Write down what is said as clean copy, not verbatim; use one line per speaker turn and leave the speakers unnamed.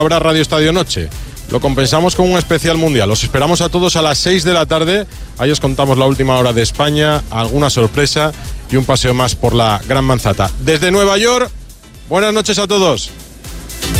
habrá Radio Estadio Noche. Lo compensamos con un especial mundial. Os esperamos a todos a las 6 de la tarde. Ahí os contamos la última hora de España, alguna sorpresa y un paseo más por la Gran Manzana. Desde Nueva York, buenas noches a todos.